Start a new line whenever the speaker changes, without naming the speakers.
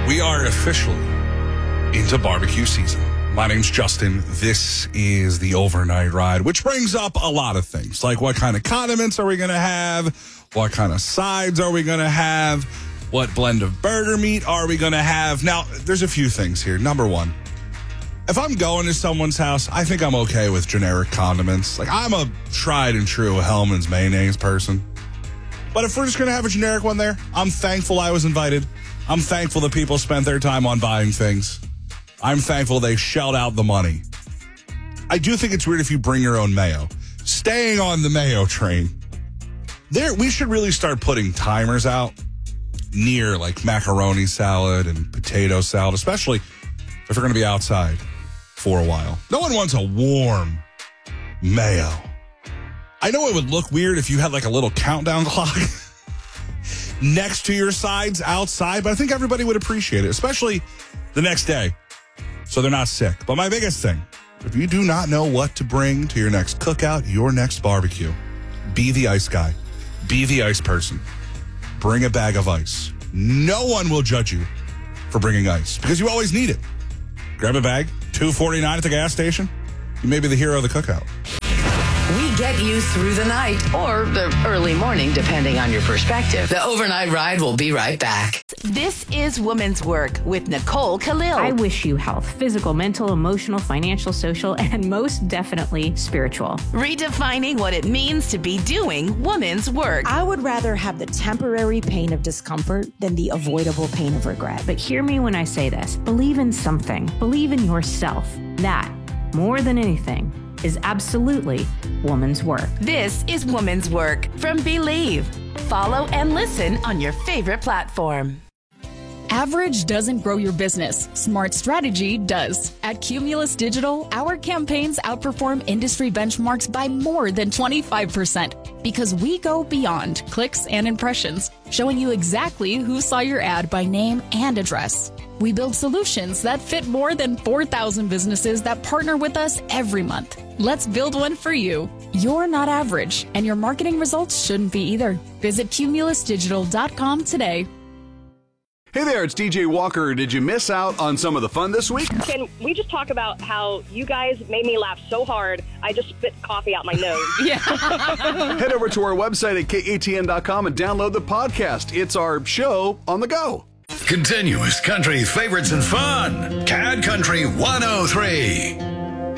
We are officially into barbecue season. My name's Justin. This is the Overnight Ride, which brings up a lot of things, like what kind of condiments are we going to have? What kind of sides are we going to have? What blend of burger meat are we going to have? Now, there's a few things here. Number one, if I'm going to someone's house, I think I'm okay with generic condiments. Like, I'm a tried and true Hellmann's mayonnaise person. But if we're just going to have a generic one there, I'm thankful I was invited. I'm thankful that people spent their time on buying things. I'm thankful they shelled out the money. I do think it's weird if you bring your own mayo. Staying on the mayo train, we should really start putting timers out near like macaroni salad and potato salad, especially if we're going to be outside for a while. No one wants a warm mayo. I know it would look weird if you had like a little countdown clock next to your sides outside, but I think everybody would appreciate it, especially the next day, so they're not sick. But my biggest thing, if you do not know what to bring to your next cookout, your next barbecue, be the ice guy. Be the ice person. Bring a bag of ice. No one will judge you for bringing ice because you always need it. Grab a bag, $2.49 at the gas station. You may be the hero of the cookout.
We get you through the night or the early morning, depending on your perspective. The Overnight Ride will be right back.
This is Woman's Work with Nicole Khalil.
I wish you health, physical, mental, emotional, financial, social, and most definitely spiritual.
Redefining what it means to be doing woman's work.
I would rather have the temporary pain of discomfort than the avoidable pain of regret.
But hear me when I say this. Believe in something. Believe in yourself. That, more than anything, is absolutely woman's work.
This is Woman's Work from Believe. Follow and listen on your favorite platform.
Average doesn't grow your business. Smart strategy does. At Cumulus Digital, our campaigns outperform industry benchmarks by more than 25% because we go beyond clicks and impressions, showing you exactly who saw your ad by name and address. We build solutions that fit more than 4,000 businesses that partner with us every month. Let's build one for you. You're not average, and your marketing results shouldn't be either. Visit cumulusdigital.com today.
Hey there, it's DJ Walker. Did you miss out on some of the fun this week?
Can we just talk about how you guys made me laugh so hard, I just spit coffee out my nose?
Yeah.
Head over to our website at katn.com and download the podcast. It's our show on the go.
Continuous country favorites and fun. CAD Country 103.